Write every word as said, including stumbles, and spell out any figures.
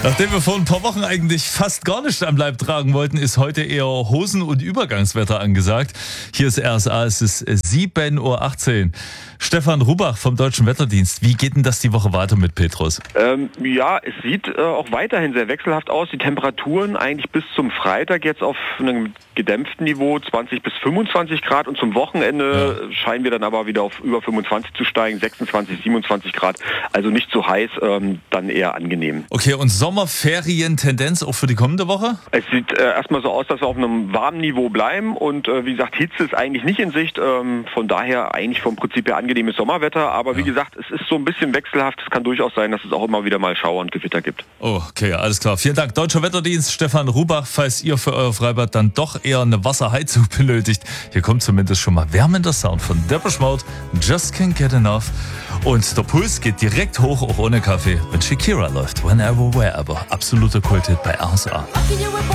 Nachdem wir vor ein paar Wochen eigentlich fast gar nicht am Leib tragen wollten, ist heute eher Hosen- und Übergangswetter angesagt. Hier ist R S A, es ist sieben Uhr achtzehn. Stefan Rubach vom Deutschen Wetterdienst. Wie geht denn das die Woche weiter mit Petrus? Ähm, ja, es sieht äh, auch weiterhin sehr wechselhaft aus. Die Temperaturen eigentlich bis zum Freitag jetzt auf einem gedämpften Niveau, zwanzig bis fünfundzwanzig Grad. Und zum Wochenende ja. scheinen wir dann aber wieder auf über fünfundzwanzig zu steigen, sechsundzwanzig, siebenundzwanzig Grad. Also nicht zu heiß, ähm, dann eher angenehm. Okay, und Sommerferien-Tendenz auch für die kommende Woche? Es sieht äh, erstmal so aus, dass wir auf einem warmen Niveau bleiben. Und äh, wie gesagt, Hitze ist eigentlich nicht in Sicht. Ähm, von daher eigentlich vom Prinzip her angenehmes Sommerwetter. Aber ja. wie gesagt, es ist so ein bisschen wechselhaft. Es kann durchaus sein, dass es auch immer wieder mal Schauer und Gewitter gibt. Oh, okay, alles klar. Vielen Dank. Deutscher Wetterdienst, Stefan Rubach. Falls ihr für euer Freibad dann doch eher eine Wasserheizung benötigt, hier kommt zumindest schon mal wärmender Sound von Depeche Mode. Just Can't Get Enough. Und der Puls geht direkt hoch, auch ohne Kaffee, wenn Shakira läuft. Whenever, wherever. Absoluter Kulthit bei R S A.